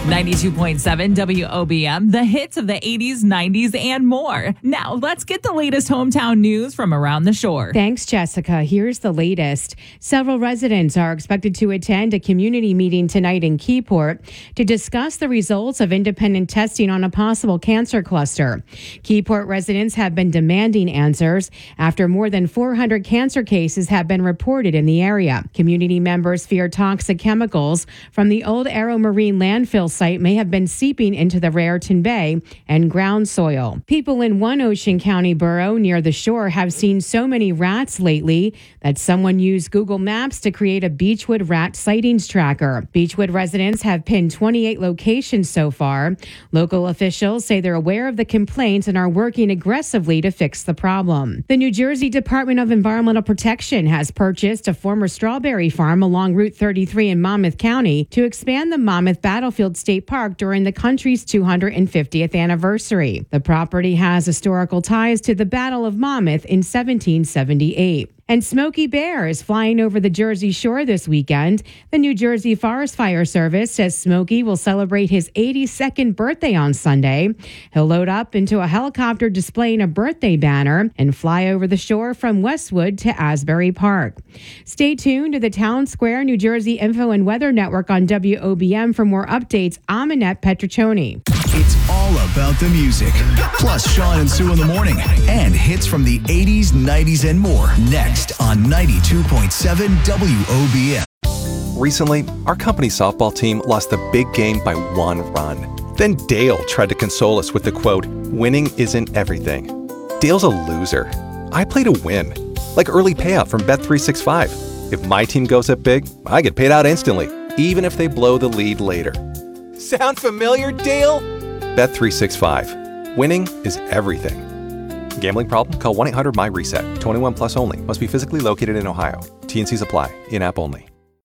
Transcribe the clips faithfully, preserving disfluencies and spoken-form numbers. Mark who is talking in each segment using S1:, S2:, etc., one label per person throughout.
S1: ninety-two point seven W O B M, the hits of the eighties, nineties, and more. Now, let's get the latest hometown news from around the shore.
S2: Thanks, Jessica. Here's the latest. Several residents are expected to attend a community meeting tonight in Keyport to discuss the results of independent testing on a possible cancer cluster. Keyport residents have been demanding answers after more than four hundred cancer cases have been reported in the area. Community members fear toxic chemicals from the old Arrow Marine landfill site may have been seeping into the Raritan Bay and ground soil. People in one Ocean County borough near the shore have seen so many rats lately that someone used Google Maps to create a Beechwood rat sightings tracker. Beechwood residents have pinned twenty-eight locations so far. Local officials say they're aware of the complaints and are working aggressively to fix the problem. The New Jersey Department of Environmental Protection has purchased a former strawberry farm along Route thirty-three in Monmouth County to expand the Monmouth Battlefield State Park during the country's two hundred fiftieth anniversary. The property has historical ties to the Battle of Monmouth in seventeen seventy-eight. And Smokey Bear is flying over the Jersey Shore this weekend. The New Jersey Forest Fire Service says Smokey will celebrate his eighty-second birthday on Sunday. He'll load up into a helicopter displaying a birthday banner and fly over the shore from Westwood to Asbury Park. Stay tuned to the Town Square New Jersey Info and Weather Network on W O B M for more updates. I'm Annette Petriccioni.
S3: It's all about the music. Plus Sean and Sue in the morning. And hits from the eighties, nineties, and more. Next on ninety-two point seven W O B M.
S4: Recently, our company softball team lost the big game by one run. Then Dale tried to console us with the quote, "Winning isn't everything." Dale's a loser. I play to win. Like early payout from Bet three sixty-five. If my team goes up big, I get paid out instantly, even if they blow the lead later. Sound familiar, Dale? Bet three sixty-five. Winning is everything. Gambling problem? Call one eight hundred M Y reset. twenty-one plus only. Must be physically located in Ohio. T N Cs apply. In-app only.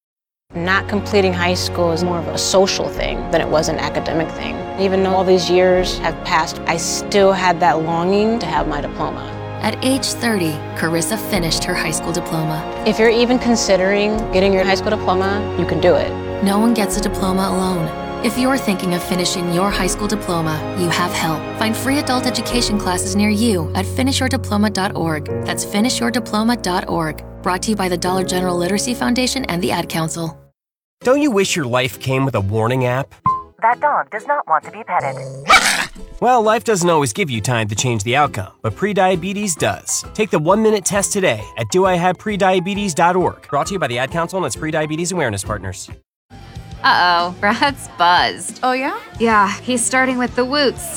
S5: Not completing high school is more of a social thing than it was an academic thing. Even though all these years have passed, I still had that longing to have my diploma.
S6: At age thirty, Carissa finished her high school diploma.
S5: If you're even considering getting your high school diploma, you can do it.
S6: No one gets a diploma alone. If you're thinking of finishing your high school diploma, you have help. Find free adult education classes near you at finish your diploma dot org. That's finish your diploma dot org. Brought to you by the Dollar General Literacy Foundation and the Ad Council.
S7: Don't you wish your life came with a warning app?
S8: That dog does not want to be petted.
S7: Well, life doesn't always give you time to change the outcome, but prediabetes does. Take the one-minute test today at do I have prediabetes dot org. Brought to you by the Ad Council and its Prediabetes Awareness Partners.
S9: Uh-oh, Brad's buzzed.
S10: Oh, yeah?
S9: Yeah, he's starting with the woots.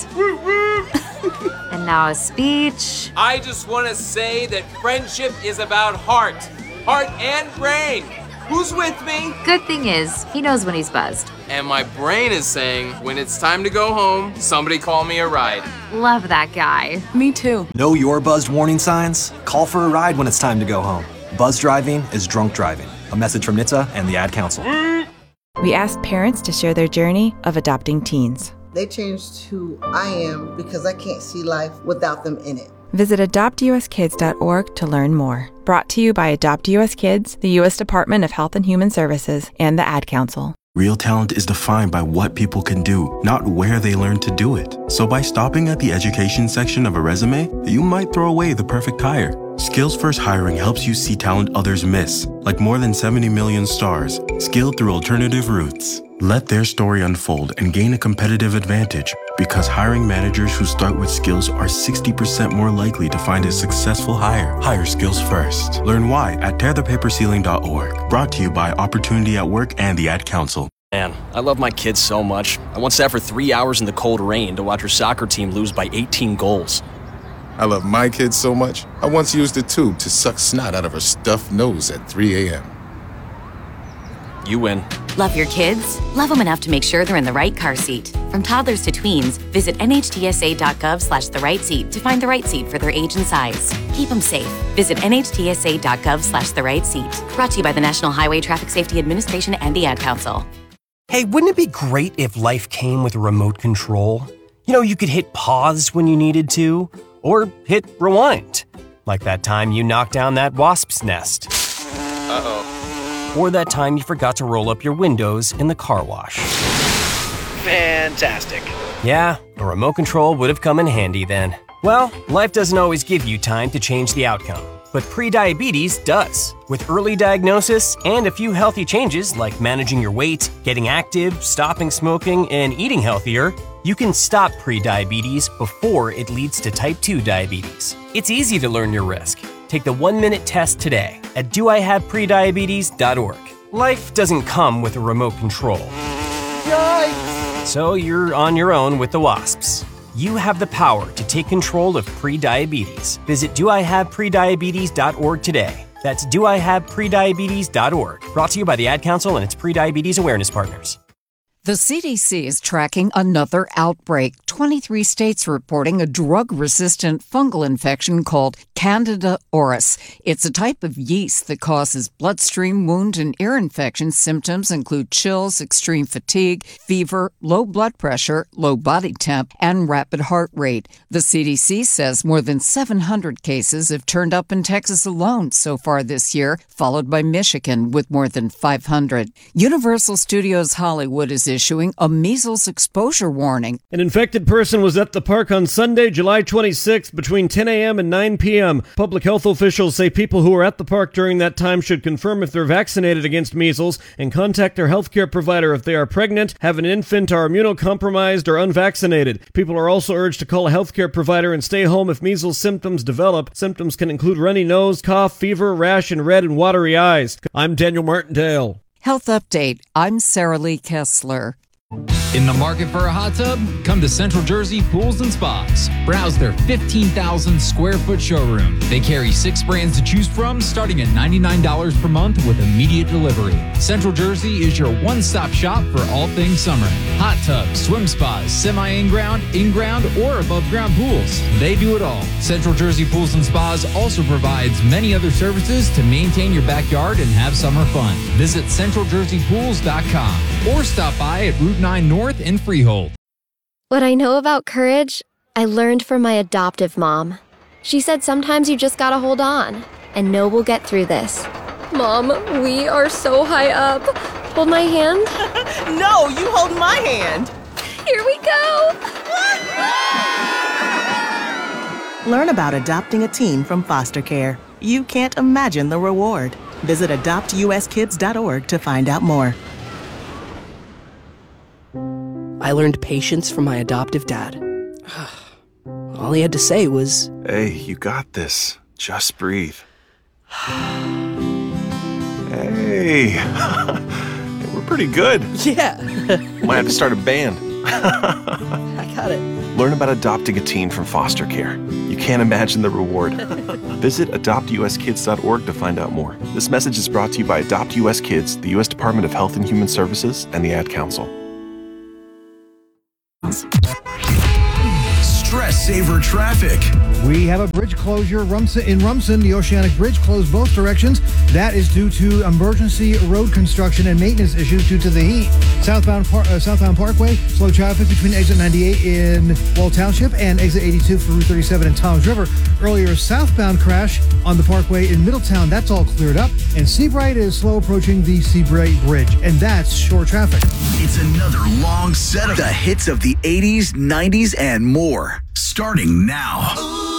S9: And now a speech.
S11: I just want to say that friendship is about heart. Heart and brain. Who's with me?
S9: Good thing is, he knows when he's buzzed.
S11: And my brain is saying, when it's time to go home, somebody call me a ride.
S9: Love that guy.
S10: Me too.
S12: Know your buzzed warning signs? Call for a ride when it's time to go home. Buzz driving is drunk driving. A message from N H T S A and the Ad Council.
S13: We asked parents to share their journey of adopting teens.
S14: They changed who I am because I can't see life without them in it.
S13: Visit adopt u s kids dot org to learn more. Brought to you by Adopt U S Kids, the U S Department of Health and Human Services, and the Ad Council.
S15: Real talent is defined by what people can do, not where they learn to do it. So by stopping at the education section of a resume, you might throw away the perfect hire. Skills First Hiring helps you see talent others miss, like more than seventy million stars, skilled through alternative routes. Let their story unfold and gain a competitive advantage, because hiring managers who start with skills are sixty percent more likely to find a successful hire. Hire skills first. Learn why at tear the paper ceiling dot org. Brought to you by Opportunity at Work and the Ad Council.
S7: Man, I love my kids so much. I once sat for three hours in the cold rain to watch her soccer team lose by eighteen goals.
S16: I love my kids so much, I once used a tube to suck snot out of her stuffed nose at three a.m.
S7: You win.
S17: Love your kids? Love them enough to make sure they're in the right car seat. From toddlers to tweens, visit N H T S A dot gov slash the right seat to find the right seat for their age and size. Keep them safe. Visit N H T S A dot gov slash the right seat. Brought to you by the National Highway Traffic Safety Administration and the Ad Council.
S7: Hey, wouldn't it be great if life came with a remote control? You know, you could hit pause when you needed to, or hit rewind. Like that time you knocked down that wasp's nest.
S11: Uh-oh.
S7: Or that time you forgot to roll up your windows in the car wash.
S10: fantastic.
S7: Yeah, a remote control would have come in handy then. Well, life doesn't always give you time to change the outcome, but prediabetes does. With early diagnosis and a few healthy changes like managing your weight, getting active, stopping smoking, and eating healthier, you can stop prediabetes before it leads to type two diabetes. It's easy to learn your risk. Take the one-minute test today at do I have prediabetes dot org. Life doesn't come with a remote control. Yikes! So you're on your own with the WASPs. You have the power to take control of prediabetes. Visit do I have prediabetes dot org today. That's do I have prediabetes dot org. Brought to you by the Ad Council and its prediabetes awareness partners.
S18: The C D C is tracking another outbreak. twenty-three states reporting a drug-resistant fungal infection called Candida auris. It's a type of yeast that causes bloodstream, wound, and ear infection. Symptoms include chills, extreme fatigue, fever, low blood pressure, low body temp, and rapid heart rate. The C D C says more than seven hundred cases have turned up in Texas alone so far this year, followed by Michigan with more than five hundred. Universal Studios Hollywood is issuing a measles exposure warning.
S19: An infected person was at the park on Sunday, July twenty-sixth, between ten a.m. and nine p.m. Public health officials say people who are at the park during that time should confirm if they're vaccinated against measles and contact their healthcare provider if they are pregnant, have an infant, are immunocompromised, or unvaccinated. People are also urged to call a healthcare provider and stay home if measles symptoms develop. Symptoms can include runny nose, cough, fever, rash, and red and watery eyes. I'm Daniel Martindale.
S18: Health Update. I'm Sarah Lee Kessler.
S20: In the market for a hot tub? Come to Central Jersey Pools and Spas. Browse their fifteen thousand square foot showroom. They carry six brands to choose from, starting at ninety-nine dollars per month with immediate delivery. Central Jersey is your one-stop shop for all things summer. Hot tubs, swim spas, semi-in-ground, in-ground, or above-ground pools. They do it all. Central Jersey Pools and Spas also provides many other services to maintain your backyard and have summer fun. Visit central jersey pools dot com or stop by at Route nine North in Freehold.
S21: What I know about courage, I learned from my adoptive mom. She said sometimes you just gotta hold on and know we'll get through this. Mom, we are so high up. Hold my hand.
S22: No, you hold my hand.
S21: Here we go.
S22: Learn about adopting a teen from foster care. You can't imagine the reward. Visit adopt u s kids dot org to find out more.
S10: I learned patience from my adoptive dad. All he had to say was,
S23: "Hey, you got this. Just breathe." Hey, we're pretty good.
S10: Yeah.
S23: Might have to start a band.
S10: I got it.
S23: Learn about adopting a teen from foster care. You can't imagine the reward. Visit adopt u s kids dot org to find out more. This message is brought to you by Adopt U S Kids, the U S Department of Health and Human Services, and the Ad Council.
S3: Stress saver traffic.
S24: We have a bridge closure in Rumson. The Oceanic Bridge closed both directions. That is due to emergency road construction and maintenance issues due to the heat. Southbound Par- uh, Southbound Parkway, slow traffic between exit ninety-eight in Wall Township and exit eighty-two for Route thirty-seven in Toms River. Earlier, southbound crash on the Parkway in Middletown. That's all cleared up. And Seabright is slow approaching the Seabright Bridge. And that's short traffic.
S3: It's another long set of the hits of the eighties, nineties, and more. Starting now.